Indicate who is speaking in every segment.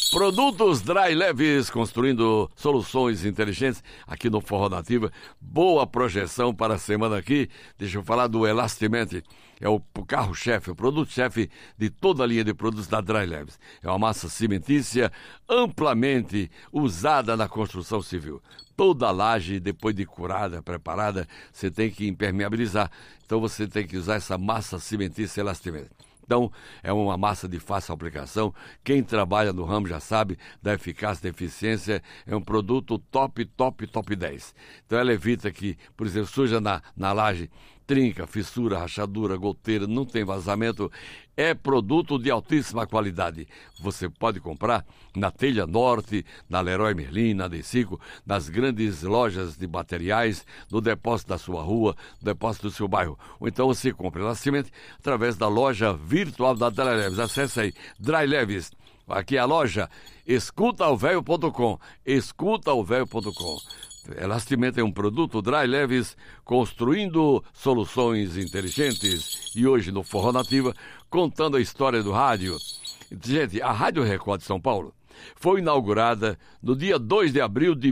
Speaker 1: Produtos Dry Leves, construindo soluções inteligentes aqui no Forró Nativa. Boa projeção para a semana aqui. Deixa eu falar do Elastimente. É o carro-chefe, o produto-chefe de toda a linha de produtos da Dry Leves. É uma massa cimentícia amplamente usada na construção civil. Toda a laje, depois de curada, preparada, você tem que impermeabilizar. Então você tem que usar essa massa cimentícia Elastimente. Então, é uma massa de fácil aplicação. Quem trabalha no ramo já sabe da eficácia, da eficiência. É um produto top 10. Então, ela evita que, por exemplo, suja na laje, trinca, fissura, rachadura, goteira, não tem vazamento. É produto de altíssima qualidade. Você pode comprar na Telha Norte, na Leroy Merlin, na D5, nas grandes lojas de materiais, no depósito da sua rua, no depósito do seu bairro. Ou então você compra Elastimente através da loja virtual da Dry Leves. Acesse aí, Dry Leves. Aqui é a loja escutaovelho.com. Escutaovelho.com. Elastimente é um produto Dry Leves, construindo soluções inteligentes. E hoje no Forró Nativa, contando a história do rádio. Gente, a Rádio Record de São Paulo foi inaugurada no dia 2 de abril de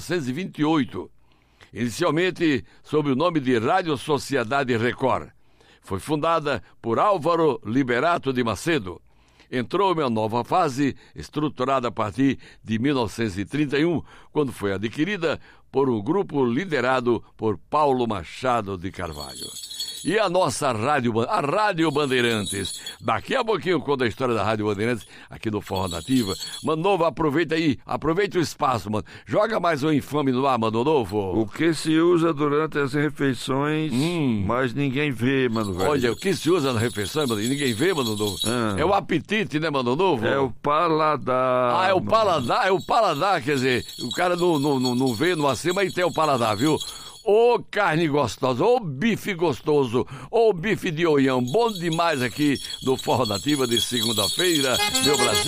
Speaker 1: 1928. Inicialmente sob o nome de Rádio Sociedade Record. Foi fundada por Álvaro Liberato de Macedo. Entrou em uma nova fase, estruturada a partir de 1931, quando foi adquirida por um grupo liderado por Paulo Machado de Carvalho. E a nossa Rádio, a Rádio Bandeirantes. Daqui a pouquinho, conta a história da Rádio Bandeirantes, aqui no Forró Nativa. Mano Novo, aproveita aí, aproveita o espaço, mano. Joga mais um infame no ar, Mano Novo.
Speaker 2: O que se usa durante as refeições, mas ninguém vê, mano velho.
Speaker 1: Olha, o que se usa na refeição, mano, e ninguém vê, Mano Novo. É o apetite, né, Mano Novo?
Speaker 2: É o paladar.
Speaker 1: Ah, é o paladar, quer dizer, o cara não vê no acima e tem o paladar, viu? Ô carne gostosa, ô bife gostoso, ô bife de oião, bom demais aqui no Forró Nativa de segunda-feira, meu Brasil.